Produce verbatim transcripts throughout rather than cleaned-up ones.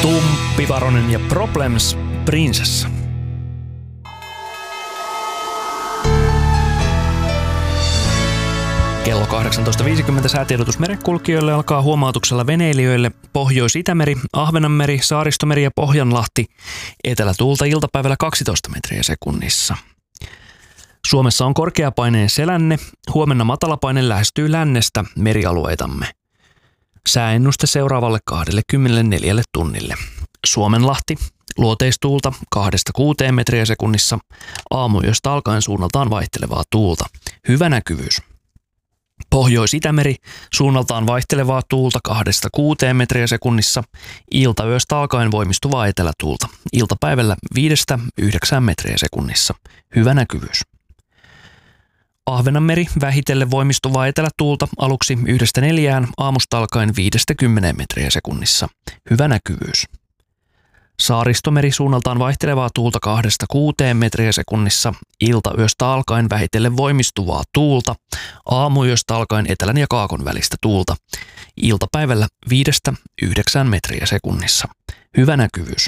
Tumppi Varonen ja Problems Princess. Kello kahdeksantoista viisikymmentä säätiedotus merenkulkijoille alkaa huomautuksella veneilijöille Pohjois-Itämeri, Ahvenanmeri, Saaristomeri ja Pohjanlahti. Etelätuulta iltapäivällä kaksitoista metriä sekunnissa. Suomessa on korkeapaineen selänne. Huomenna matalapaine lähestyy lännestä merialueitamme. Sääennuste seuraavalle kaksikymmentäneljä tunnille. Suomenlahti, luoteistuulta kahdesta kuuteen metriä sekunnissa. Aamuyöstä alkaen suunnaltaan vaihtelevaa tuulta. Hyvä näkyvyys. Pohjois-Itämeri, suunnaltaan vaihtelevaa tuulta kahdesta kuuteen metriä sekunnissa. Iltayöstä alkaen voimistuvaa etelätuulta. Iltapäivällä viidestä yhdeksään metriä sekunnissa. Hyvä näkyvyys. Ahvenanmeri, vähitellen voimistuvaa etelätuulta aluksi yhdestä neljään, aamusta alkaen viidestä kymmeneen metriä sekunnissa. Hyvä näkyvyys. Saaristomeri, suunnaltaan vaihtelevaa tuulta kahdesta kuuteen metriä sekunnissa. Iltayöstä alkaen vähitellen voimistuvaa tuulta. Aamuyöstä alkaen etelän ja kaakon välistä tuulta. Iltapäivällä viidestä yhdeksään metriä sekunnissa. Hyvä näkyvyys.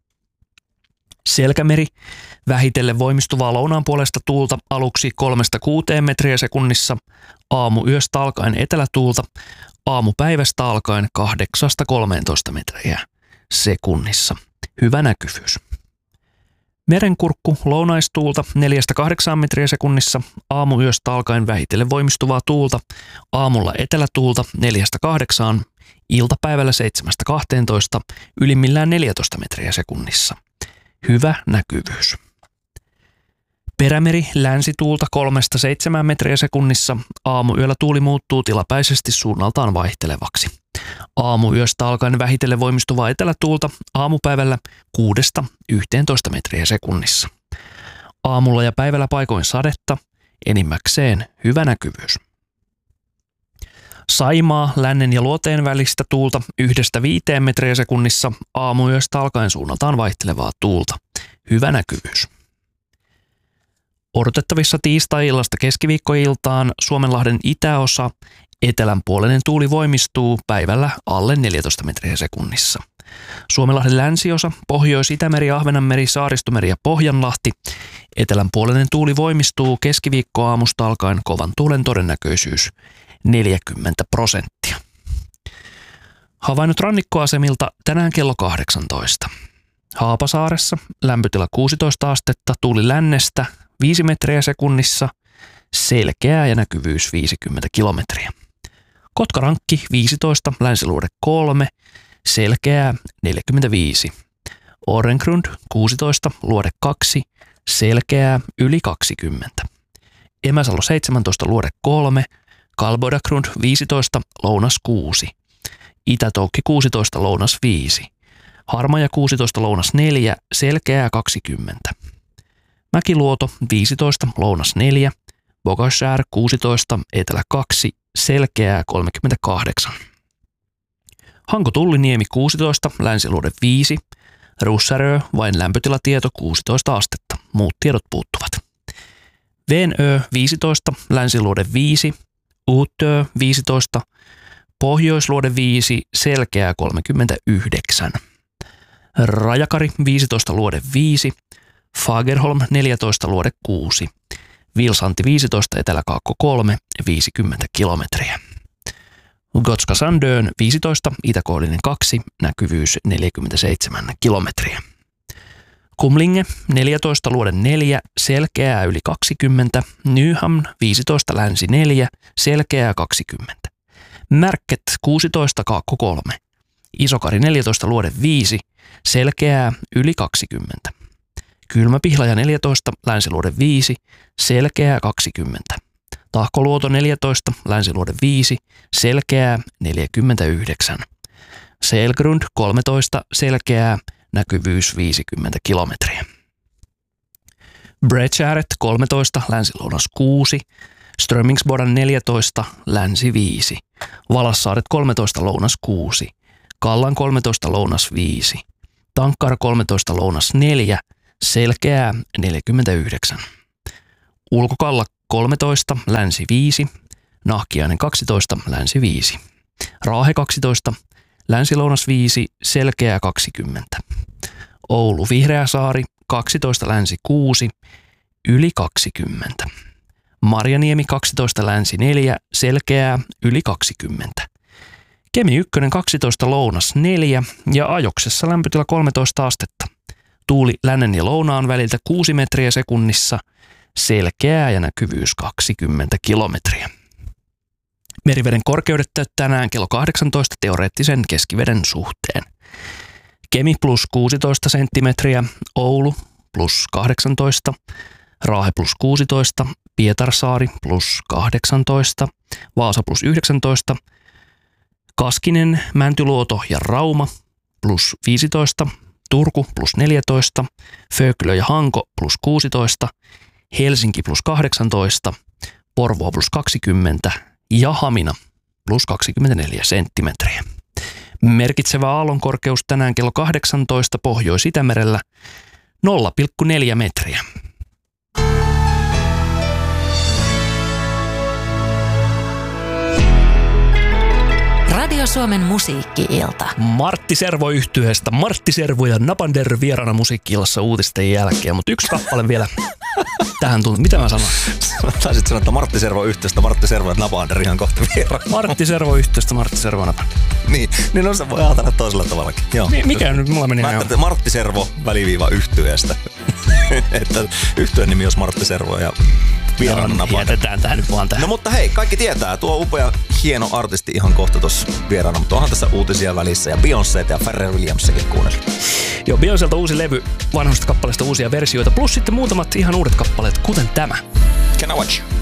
Selkämeri, vähitellen voimistuvaa lounaan puolesta tuulta aluksi kolmesta kuuteen metriä sekunnissa. Aamuyöstä alkaen etelätuulta. Aamupäivästä alkaen kahdeksasta kolmeentoista metriä sekunnissa. Hyvä näkyvyys. Merenkurkku, lounaistuulta neljästä kahdeksaan metriä sekunnissa. Aamuyöstä alkaen vähitellen voimistuvaa tuulta. Aamulla etelätuulta neljästä kahdeksaan. Iltapäivällä seitsemästä kahteentoista. Ylimmillään neljätoista metriä sekunnissa. Hyvä näkyvyys. Perämeri, länsituulta kolmesta seitsemään metriä sekunnissa. Aamuyöllä tuuli muuttuu tilapäisesti suunnaltaan vaihtelevaksi. Aamuyöstä alkaen vähitellen voimistuvaa etelätuulta. Aamupäivällä kuudesta yhteentoista metriä sekunnissa. Aamulla ja päivällä paikoin sadetta. Enimmäkseen hyvä näkyvyys. Saimaa, lännen ja luoteen välistä tuulta yhdestä viiteen metriä sekunnissa. Aamuyöstä alkaen suunnaltaan vaihtelevaa tuulta. Hyvä näkyvyys. Odotettavissa tiistai-illasta keskiviikkoiltaan Suomenlahden itäosa. Etelänpuoleinen tuuli voimistuu päivällä alle neljätoista metriä sekunnissa. Suomenlahden länsiosa, Pohjois-Itämeri, Ahvenanmeri, Saaristomeri ja Pohjanlahti. Etelänpuoleinen tuuli voimistuu keskiviikkoaamusta alkaen kovan tuulen todennäköisyys neljäkymmentä prosenttia. Havainnot rannikkoasemilta tänään kello kahdeksantoista. Haapasaaressa lämpötila kuusitoista astetta, tuuli lännestä viisi metriä sekunnissa, selkeää ja näkyvyys viisikymmentä kilometriä. Kotkarankki viisitoista, länsiluode kolme, selkeää neljäkymmentäviisi. Orengrund kuusitoista, luode kaksi, selkeää yli kaksikymmentä. Emäsalo seitsemäntoista, luode kolme, Kalbodagrund viisitoista, lounas kuusi. Itätoukki kuusitoista, lounas viisi. Harmaja kuusitoista, lounas neljä, selkeää kaksikymmentä. Mäkiluoto viisitoista, lounas neljä. Bogashär kuusitoista, etelä kaksi, selkeää kolmekymmentäkahdeksan. Hanko-Tulliniemi kuusitoista, länsiluode viisi. Russärö, vain lämpötilatieto kuusitoista astetta. Muut tiedot puuttuvat. Venö viisitoista, länsiluode viisi. Uutö viisitoista, pohjoisluode viisi, selkeää kolmekymmentäyhdeksän. Rajakari viisitoista, luode viisi. Fagerholm neljätoista, luode kuusi. Vilsanti viisitoista, eteläkaakko kolme, viisikymmentä kilometriä. Gotska Sandön viisitoista, itäkoillinen kaksi, näkyvyys neljäkymmentäseitsemän kilometriä. Kumlinge neljätoista, luode neljä, selkeää yli kaksikymmentä. Nyhamn viisitoista, länsi neljä, selkeää kaksikymmentä. Märket kuusitoista, kaakko kolme. Isokari neljätoista, luode viisi, selkeää yli kaksikymmentä. Kylmäpihlaja neljätoista, länsiluode viisi, selkeää kaksikymmentä. Tahkoluoto neljätoista, länsiluode viisi, selkeää neljäkymmentäyhdeksän. Selgrund kolmetoista, selkeää, näkyvyys viisikymmentä kilometriä. Bredgäret kolmetoista, länsilounas kuusi. Strömingsbodan neljätoista, länsi viisi. Valassaaret kolmetoista, lounas kuusi. Kallan kolmetoista, lounas viisi. Tankkara kolmetoista, lounas neljä, selkeää neljäkymmentäyhdeksän. Ulkokalla kolmetoista, länsi viisi. Nahkiainen kaksitoista, länsi viisi. Raahe kaksitoista, Länsi-Lounas viisi, Selkeää kaksikymmentä. Oulu Vihreäsaari kaksitoista, Länsi kuusi, yli kaksikymmentä. Marjaniemi kaksitoista, Länsi neljä, Selkeää yli kaksikymmentä. Kemi ykkönen kaksitoista, Lounas neljä ja Ajoksessa lämpötila kolmetoista astetta. Tuuli lännen ja lounaan väliltä kuusi metriä sekunnissa, selkeää ja näkyvyys kaksikymmentä kilometriä. Meriveden korkeudet tänään kello kahdeksantoista teoreettisen keskiveden suhteen. Kemi plus kuusitoista senttimetriä, Oulu plus kahdeksantoista, Raahe plus kuusitoista, Pietarsaari plus kahdeksantoista, Vaasa plus yhdeksäntoista, Kaskinen, Mäntyluoto ja Rauma plus viisitoista, Turku plus neljätoista, Föglö ja Hanko plus kuusitoista, Helsinki plus kahdeksantoista, Porvoo plus kaksikymmentä ja Hamina plus kaksikymmentäneljä senttimetriä. Merkitsevä aallonkorkeus tänään kello kahdeksantoista Pohjois-Itämerellä nolla pilkku neljä metriä. Radio Suomen musiikki-ilta. Martti Servo -yhtyeestä. Martti Servo ja Napander vieraana musiikki-illassa uutisten jälkeen, mutta yksi kappale vielä tähän tuli. Mitä mä sanon? Taisit sanoa, että Martti Servo -yhtyeestä, Martti Servo ja Napander ihan kohta vieraana. Martti Servo -yhtyeestä, Martti Servo ja Napander. Niin, niin no se voi ajatella toisella tavallakin. Joo. Mi- mikä nyt mulla meni? Mä ajattelin, Martti Servo väliviiva -yhtyeestä. Että yhtyeen nimi olisi Martti Servo ja vieraana Napander. Jätetään tähän nyt vaan tähän. No mutta hei, kaikki tietää, tuo upea hieno artisti ihan kohta tuossa vieraana, mutta onhan tässä uutisia välissä ja Beyoncéta ja Pharrell Williamsiakin kuunnellut. Joo, Beyoncélta uusi levy, vanhoista kappaleista uusia versioita, plus sitten muutamat ihan uudet kappaleet, kuten tämä. Can I watch you?